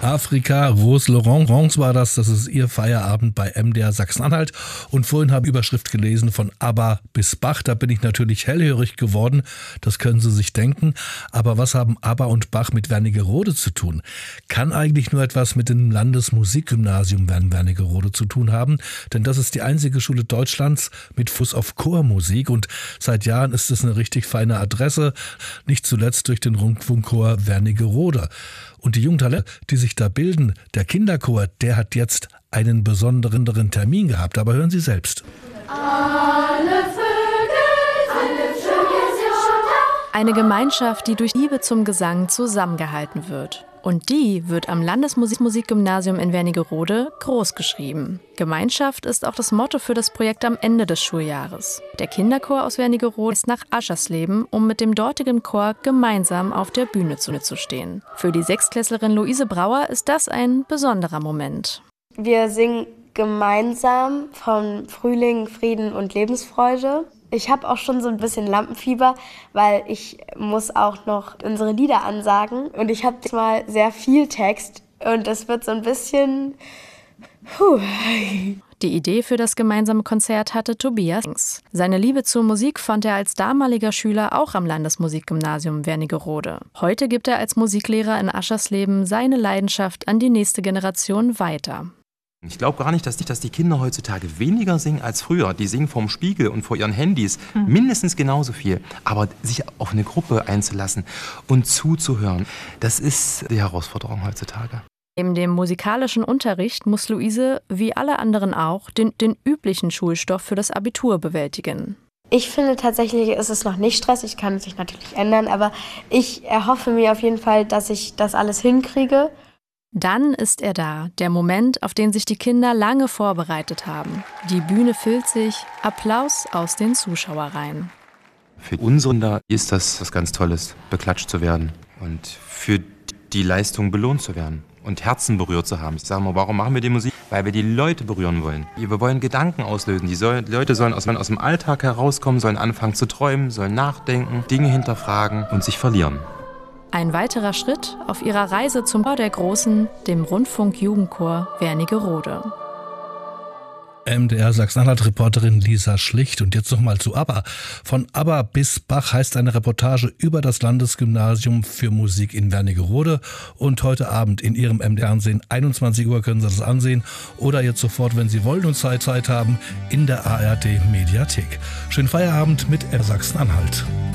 Afrika. Rose Laurence war das ist ihr Feierabend bei MDR Sachsen-Anhalt. Und vorhin habe ich Überschrift gelesen von ABBA bis Bach. Da bin ich natürlich hellhörig geworden, das können Sie sich denken. Aber was haben ABBA und Bach mit Wernigerode zu tun? Kann eigentlich nur etwas mit dem Landesmusikgymnasium Wernigerode zu tun haben, denn das ist die einzige Schule Deutschlands mit Fuß auf Chormusik und seit Jahren ist es eine richtig feine Adresse, nicht zuletzt durch den Rundfunkchor Wernigerode. Und die jungen Talente, die sich da bilden, der Kinderchor, der hat jetzt einen besonderen Termin gehabt. Aber hören Sie selbst. Alle Eine Gemeinschaft, die durch Liebe zum Gesang zusammengehalten wird. Und die wird am Landesmusikgymnasium in Wernigerode großgeschrieben. Gemeinschaft ist auch das Motto für das Projekt am Ende des Schuljahres. Der Kinderchor aus Wernigerode ist nach Aschersleben, um mit dem dortigen Chor gemeinsam auf der Bühne zu stehen. Für die Sechstklässlerin Luise Brauer ist das ein besonderer Moment. Wir singen gemeinsam von Frühling, Frieden und Lebensfreude. Ich habe auch schon so ein bisschen Lampenfieber, weil ich muss auch noch unsere Lieder ansagen. Und ich habe mal sehr viel Text und das wird so ein bisschen... Die Idee für das gemeinsame Konzert hatte Tobias. Seine Liebe zur Musik fand er als damaliger Schüler auch am Landesmusikgymnasium Wernigerode. Heute gibt er als Musiklehrer in Aschersleben seine Leidenschaft an die nächste Generation weiter. Ich glaube gar nicht, dass die Kinder heutzutage weniger singen als früher. Die singen vorm Spiegel und vor ihren Handys mindestens genauso viel. Aber sich auf eine Gruppe einzulassen und zuzuhören, das ist die Herausforderung heutzutage. Neben dem musikalischen Unterricht muss Luise, wie alle anderen auch, den üblichen Schulstoff für das Abitur bewältigen. Ich finde tatsächlich, ist es noch nicht stressig, kann sich natürlich ändern, aber ich erhoffe mir auf jeden Fall, dass ich das alles hinkriege. Dann ist er da, der Moment, auf den sich die Kinder lange vorbereitet haben. Die Bühne füllt sich, Applaus aus den Zuschauerreihen. Für unsere Kinder ist das was ganz Tolles, beklatscht zu werden und für die Leistung belohnt zu werden und Herzen berührt zu haben. Ich sage mal, warum machen wir die Musik? Weil wir die Leute berühren wollen. Wir wollen Gedanken auslösen. Die Leute sollen aus dem Alltag herauskommen, sollen anfangen zu träumen, sollen nachdenken, Dinge hinterfragen und sich verlieren. Ein weiterer Schritt auf ihrer Reise zum Chor der Großen, dem Rundfunk-Jugendchor Wernigerode. MDR Sachsen-Anhalt-Reporterin Lisa Schlicht. Und jetzt nochmal zu ABBA. Von ABBA bis Bach heißt eine Reportage über das Landesgymnasium für Musik in Wernigerode. Und heute Abend in Ihrem MDR-Fernsehen, 21 Uhr können Sie das ansehen. Oder jetzt sofort, wenn Sie wollen und Zeit haben, in der ARD-Mediathek. Schönen Feierabend mit MDR Sachsen-Anhalt.